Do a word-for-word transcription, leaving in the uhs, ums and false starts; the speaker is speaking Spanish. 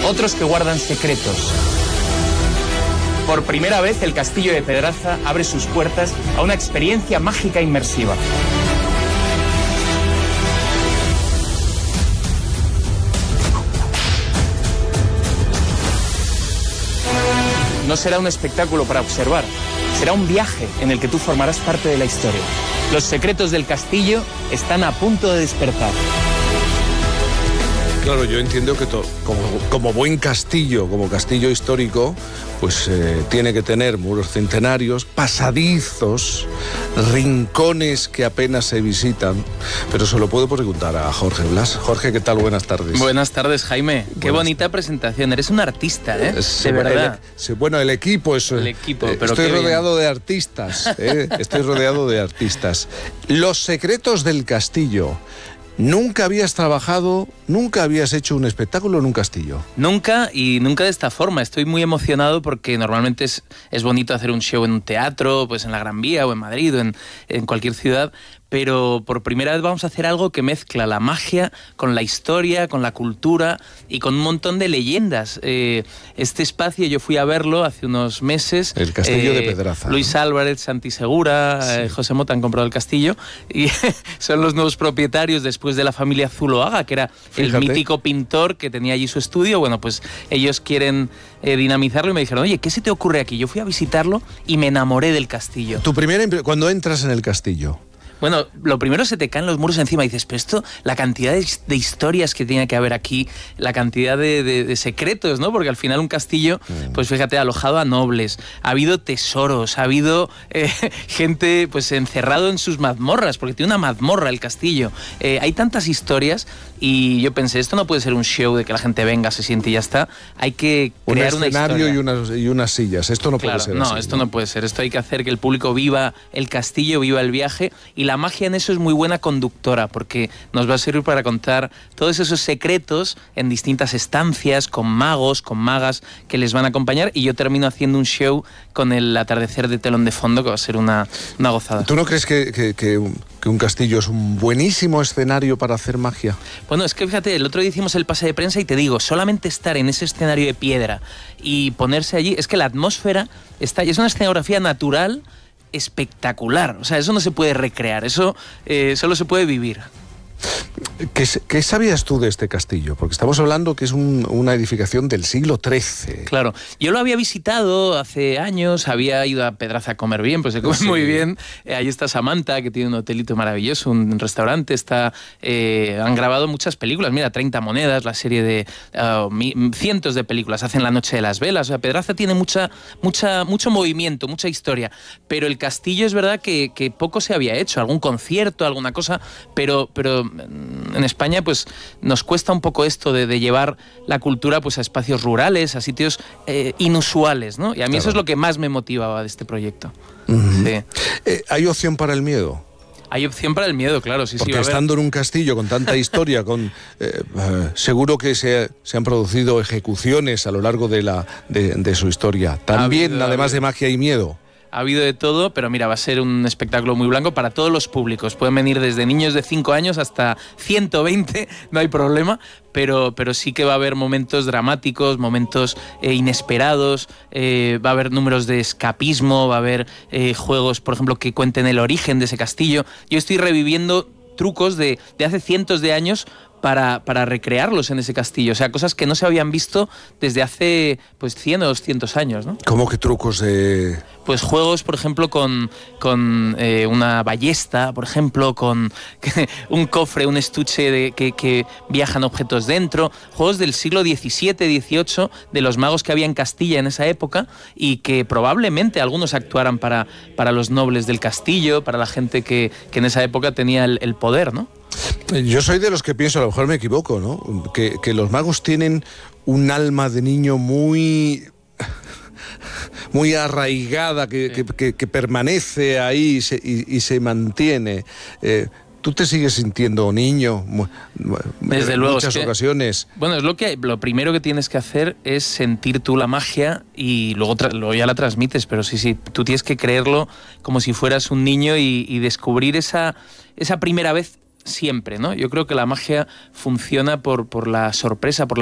otros que guardan secretos. Por primera vez, el Castillo de Pedraza abre sus puertas a una experiencia mágica inmersiva. No será un espectáculo para observar, será un viaje en el que tú formarás parte de la historia. Los secretos del castillo están a punto de despertar. Claro, yo entiendo que to, como, como buen castillo, como castillo histórico, pues eh, tiene que tener muros centenarios, pasadizos, rincones que apenas se visitan. Pero se lo puedo preguntar a Jorge Blas. Jorge, ¿qué tal? Buenas tardes. Buenas tardes, Jaime. Buenas. Qué bonita presentación. Eres un artista, ¿eh? Se, de verdad. El, se, bueno, el equipo es... El equipo, eh, pero Estoy qué rodeado bien. de artistas, ¿eh? Estoy rodeado de artistas. Los secretos del castillo. ¿Nunca habías trabajado, nunca habías hecho un espectáculo en un castillo? Nunca, y nunca de esta forma. Estoy muy emocionado porque normalmente es, es bonito hacer un show en un teatro, pues en la Gran Vía o en Madrid o en, en cualquier ciudad, pero por primera vez vamos a hacer algo que mezcla la magia con la historia, con la cultura y con un montón de leyendas. Eh, este espacio yo fui a verlo hace unos meses. El Castillo eh, de Pedraza. Luis Álvarez, Santi Segura, sí. eh, José Mota han comprado el castillo y son los nuevos propietarios después de la familia Zuloaga, que era Fíjate. el mítico pintor que tenía allí su estudio. Bueno, pues ellos quieren eh, dinamizarlo y me dijeron, oye, ¿qué se te ocurre aquí? Yo fui a visitarlo y me enamoré del castillo. Tu primera impre- cuando entras en el castillo. Bueno, lo primero se te caen los muros encima y dices, pero esto, la cantidad de, de historias que tiene que haber aquí, la cantidad de, de, de secretos, ¿no? Porque al final un castillo, pues fíjate, ha alojado a nobles, ha habido tesoros, ha habido eh, gente pues encerrado en sus mazmorras, porque tiene una mazmorra el castillo. Eh, hay tantas historias y yo pensé, esto no puede ser un show de que la gente venga, se siente y ya está. Hay que crear un una historia. Un escenario y unas, y unas sillas. Esto no claro, puede ser no, así. esto ¿no? no puede ser. Esto hay que hacer que el público viva el castillo, viva el viaje, y la La magia en eso es muy buena conductora porque nos va a servir para contar todos esos secretos en distintas estancias, con magos, con magas que les van a acompañar, y yo termino haciendo un show con el atardecer de telón de fondo que va a ser una, una gozada. ¿Tú no crees que, que, que, un, que un castillo es un buenísimo escenario para hacer magia? Bueno, es que fíjate, el otro día hicimos el pase de prensa y te digo, solamente estar en ese escenario de piedra y ponerse allí, es que la atmósfera está, es una escenografía natural espectacular, o sea, eso no se puede recrear, eso eh, solo se puede vivir. ¿Qué, ¿Qué sabías tú de este castillo? Porque estamos hablando que es un, una edificación del siglo trece. Claro, yo lo había visitado hace años, había ido a Pedraza a comer bien, pues se come sí. muy bien. Eh, ahí está Samantha, que tiene un hotelito maravilloso, un restaurante, está, eh, han grabado muchas películas, mira, treinta monedas, la serie de uh, mi, cientos de películas, hacen La noche de las velas, o sea, Pedraza tiene mucha, mucha, mucho movimiento, mucha historia, pero el castillo es verdad que, que poco se había hecho, algún concierto, alguna cosa, pero, pero en España pues nos cuesta un poco esto de, de llevar la cultura pues a espacios rurales, a sitios eh, inusuales, ¿no? Y a mí claro. eso es lo que más me motivaba de este proyecto. Uh-huh. Sí. Eh, ¿Hay opción para el miedo? Hay opción para el miedo, claro, sí, Porque sí. Porque estando en un castillo con tanta historia, con eh, eh, seguro que se, se han producido ejecuciones a lo largo de, la, de, de su historia. También, habido, además habido. de magia y miedo. Ha habido de todo, pero mira, va a ser un espectáculo muy blanco para todos los públicos. Pueden venir desde niños de cinco años hasta ciento veinte, no hay problema, pero, pero sí que va a haber momentos dramáticos, momentos eh, inesperados, eh, va a haber números de escapismo, va a haber eh, juegos, por ejemplo, que cuenten el origen de ese castillo. Yo estoy reviviendo trucos de, de hace cientos de años para, para recrearlos en ese castillo. O sea, cosas que no se habían visto desde hace pues cien o doscientos años, ¿no? ¿Cómo que trucos de...? Pues juegos, por ejemplo, con, con eh, una ballesta, por ejemplo, con un cofre, un estuche de, que, que viajan objetos dentro. Juegos del siglo diecisiete, dieciocho, de los magos que había en Castilla en esa época y que probablemente algunos actuaran para, para los nobles del castillo, para la gente que, que en esa época tenía el, el poder, ¿no? Yo soy de los que pienso, a lo mejor me equivoco, ¿no? Que, que los magos tienen un alma de niño muy... muy arraigada, que, sí. que, que, que permanece ahí y se, y, y se mantiene. Eh, ¿Tú te sigues sintiendo niño? Desde en luego. muchas es que, ocasiones. Bueno, es lo que lo primero que tienes que hacer es sentir tú la magia y luego, tra- luego ya la transmites, pero sí, sí, tú tienes que creerlo como si fueras un niño y, y descubrir esa, esa primera vez siempre, ¿no? Yo creo que la magia funciona por, por la sorpresa, por la